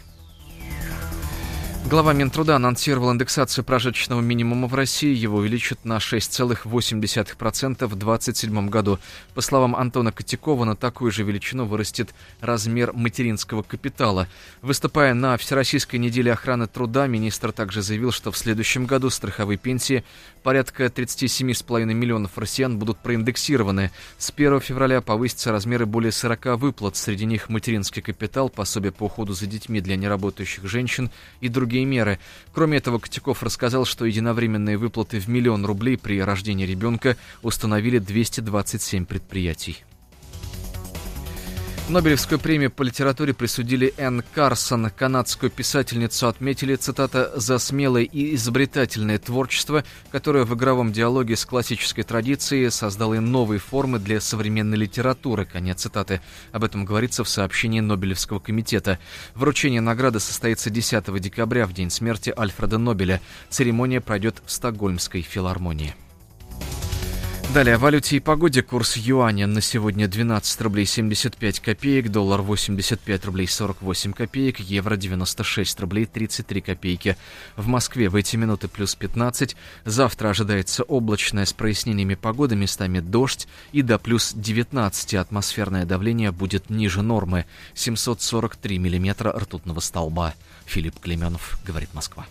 Глава Минтруда анонсировал индексацию прожиточного минимума в России. Его увеличат на 6,8% в 2027 году. По словам Антона Котякова, на такую же величину вырастет размер материнского капитала. Выступая на Всероссийской неделе охраны труда, министр также заявил, что в следующем году страховые пенсии порядка 37,5 миллионов россиян будут проиндексированы. С 1 февраля повысятся размеры более 40 выплат. Среди них материнский капитал, пособие по уходу за детьми для неработающих женщин и другие меры. Кроме этого, Котяков рассказал, что единовременные выплаты в 1 миллион рублей при рождении ребенка установили 227 предприятий. Нобелевскую премию по литературе присудили Энн Карсон. Канадскую писательницу отметили, цитата, «за смелое и изобретательное творчество, которое в игровом диалоге с классической традицией создало новые формы для современной литературы». Конец цитаты. Об этом говорится в сообщении Нобелевского комитета. Вручение награды состоится 10 декабря, в день смерти Альфреда Нобеля. Церемония пройдет в Стокгольмской филармонии. Далее о валюте и погоде. Курс юаня на сегодня 12 рублей 75 копеек, доллар 85 рублей 48 копеек, евро 96 рублей 33 копейки. В Москве в эти минуты плюс 15. Завтра ожидается облачная с прояснениями погоды, местами дождь, и до плюс 19 атмосферное давление будет ниже нормы. 743 миллиметра ртутного столба. Филипп Клеменов, говорит Москва.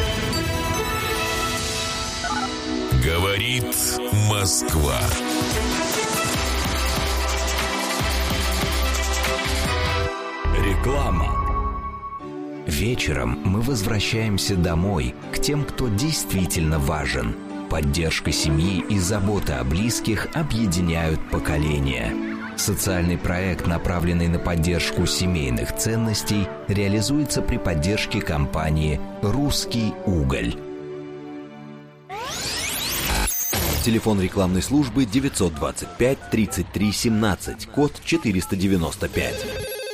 Говорит Москва. Реклама. Вечером мы возвращаемся домой, к тем, кто действительно важен. Поддержка семьи и забота о близких объединяют поколения. Социальный проект, направленный на поддержку семейных ценностей, реализуется при поддержке компании «Русский уголь». Телефон рекламной службы 925 33 17, код 495.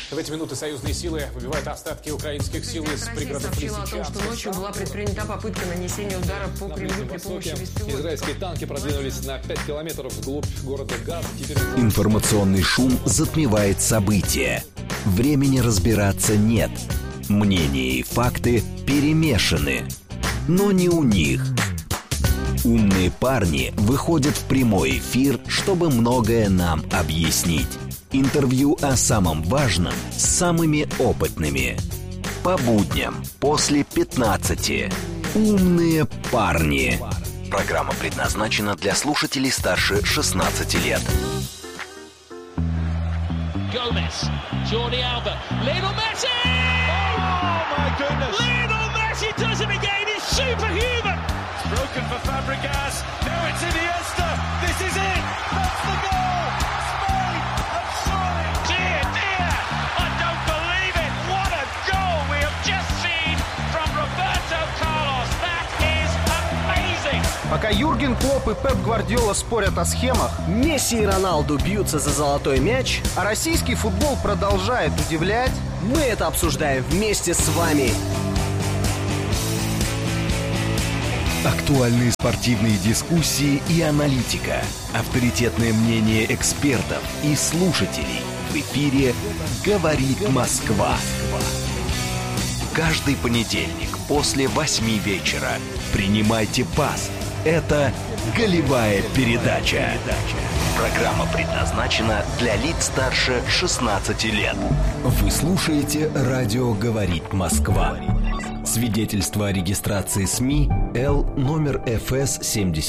В эти минуты союзные силы выбивают остатки украинских сил из пригородов Лисичанска. Россия сообщила о том, что ночью была предпринята попытка нанесения удара по Кремлю при помощи беспилотников. Израильские танки продвинулись на 5 километров вглубь города Газ. Информационный шум затмевает события. Времени разбираться нет. Мнения и факты перемешаны. Но не у них. Умные парни выходят в прямой эфир, чтобы многое нам объяснить. Интервью о самом важном с самыми опытными. По будням после 15. Умные парни. Программа предназначена для слушателей старше 16 лет. Gomez, Jordi Alba, Lionel Messi! Oh my goodness! Lionel Messi does it again, he's superhuman! It's broken for Fabregas, now it's Iniesta, this is it! That's the goal! Spain have surely! Dear, dear, I don't believe it! What a goal we have just seen from Roberto Carlos! That is amazing! Пока Юрген Клопп и Пеп Гвардиола спорят о схемах, Месси и Роналду бьются за золотой мяч, а российский футбол продолжает удивлять, мы это обсуждаем вместе с вами. Актуальные спортивные дискуссии и аналитика. Авторитетное мнение экспертов и слушателей. В эфире «Говорит Москва». Каждый понедельник после 8 вечера. Принимайте пас. Это «Голевая передача». Программа предназначена для лиц старше 16 лет. Вы слушаете «Радио говорит Москва». Свидетельство о регистрации СМИ Л номер ФС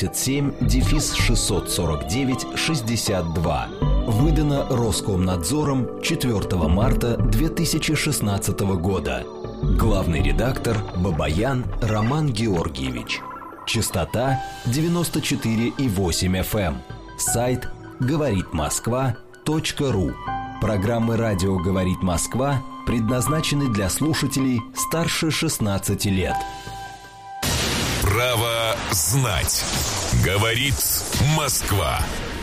77-649-62. Выдано Роскомнадзором 4 марта 2016 года. Главный редактор Бабаян Роман Георгиевич. Частота 94,8 FM. Сайт говоритмосква.ру. Программы «Радио говорит Москва» предназначены для слушателей старше 16 лет. Право знать. Говорит Москва.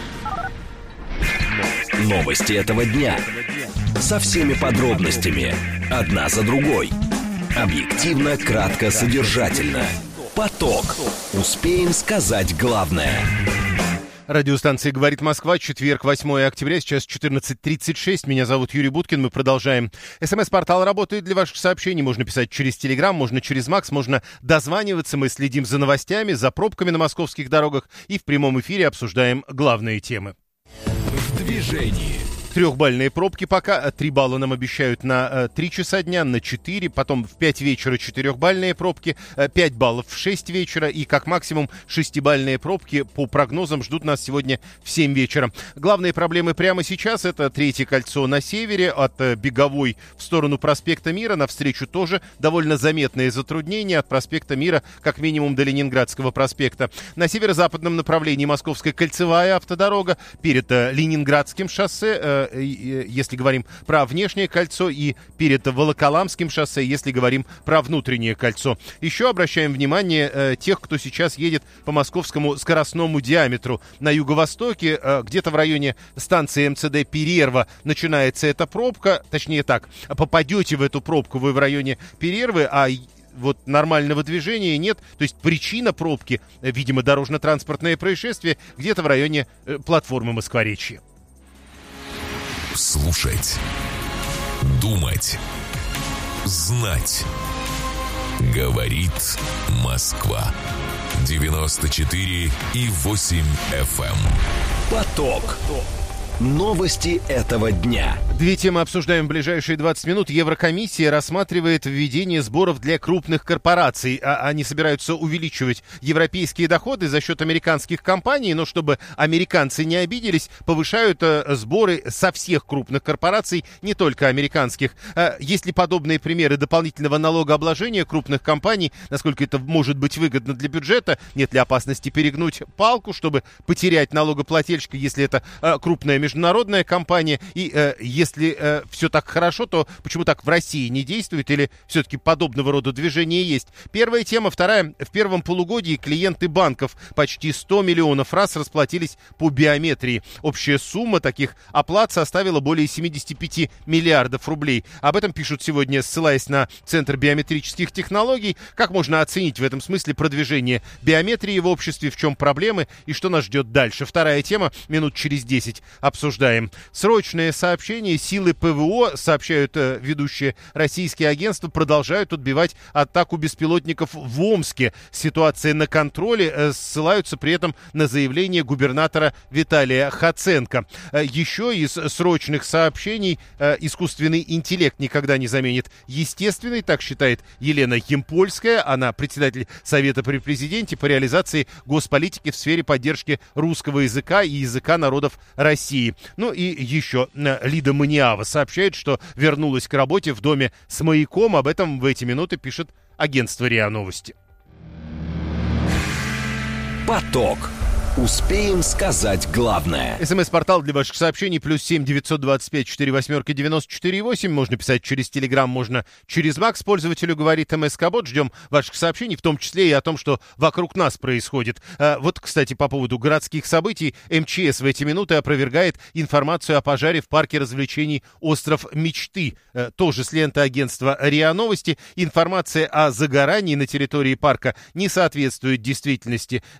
Новости этого дня. Со всеми подробностями. Одна за другой. Объективно, кратко, содержательно. Поток. Успеем сказать главное. Радиостанция «Говорит Москва», четверг, 8 октября, сейчас 14:36. Меня зовут Юрий Буткин, мы продолжаем. СМС-портал работает для ваших сообщений. Можно писать через Телеграм, можно через Макс, можно дозваниваться. Мы следим за новостями, за пробками на московских дорогах и в прямом эфире обсуждаем главные темы. В движении. Трехбальные пробки пока. 3 балла нам обещают на 3 часа дня, на 4. Потом в 5 вечера 4-бальные пробки. 5 баллов в 6 вечера. И как максимум 6-бальные пробки по прогнозам ждут нас сегодня в 7 вечера. Главные проблемы прямо сейчас — это Третье кольцо на севере. От Беговой в сторону проспекта Мира. Навстречу тоже довольно заметные затруднения. От проспекта Мира как минимум до Ленинградского проспекта. На северо-западном направлении Московская кольцевая автодорога. Перед Ленинградским шоссе, если говорим про внешнее кольцо, и перед Волоколамским шоссе, если говорим про внутреннее кольцо. Еще обращаем внимание тех, кто сейчас едет по московскому скоростному диаметру. На юго-востоке, где-то в районе станции МЦД Перерва, начинается эта пробка. Точнее так, попадете в эту пробку вы в районе Перервы, а вот нормального движения нет. То есть причина пробки, видимо, дорожно-транспортное происшествие, где-то в районе платформы Москворечья. Слушать, думать, знать. Говорит Москва. 94,8 FM. Поток. Новости этого дня. Две темы обсуждаем в ближайшие 20 минут. Еврокомиссия рассматривает введение сборов для крупных корпораций. Они собираются увеличивать европейские доходы за счет американских компаний, но чтобы американцы не обиделись, повышают сборы со всех крупных корпораций, не только американских. Есть ли подобные примеры дополнительного налогообложения крупных компаний? Насколько это может быть выгодно для бюджета? Нет ли опасности перегнуть палку, чтобы потерять налогоплательщика, если это крупная международная компания? И если если все так хорошо, то почему так в России не действует или все-таки подобного рода движения есть? Первая тема. Вторая. В первом полугодии клиенты банков почти 100 миллионов раз расплатились по биометрии. Общая сумма таких оплат составила более 75 миллиардов рублей. Об этом пишут сегодня, ссылаясь на Центр биометрических технологий. Как можно оценить в этом смысле продвижение биометрии в обществе, в чем проблемы и что нас ждет дальше? Вторая тема. Минут через 10 обсуждаем. Срочное сообщение. Силы ПВО, сообщают ведущие российские агентства, продолжают отбивать атаку беспилотников в Омске. Ситуация на контроле. Ссылаются при этом на заявление губернатора Виталия Хоценко. Еще из срочных сообщений. Искусственный интеллект никогда не заменит естественный, так считает Елена Ямпольская. Она председатель Совета при президенте по реализации госполитики в сфере поддержки русского языка и языка народов России. Ну и еще Лида Маниава сообщает, что вернулась к работе в доме с маяком. Об этом в эти минуты пишет агентство РИА Новости. Поток. Успеем сказать главное. СМС-портал для ваших сообщений +7 925 48 94 8. Можно писать через Телеграм, можно через Макс. Пользователю говорит МСК-бот. Ждем ваших сообщений, в том числе и о том, что вокруг нас происходит. Вот, кстати, по поводу городских событий. МЧС в эти минуты опровергает информацию о пожаре в парке развлечений «Остров Мечты». Тоже с ленты агентства РИА Новости. Информация о загорании на территории парка не соответствует действительности.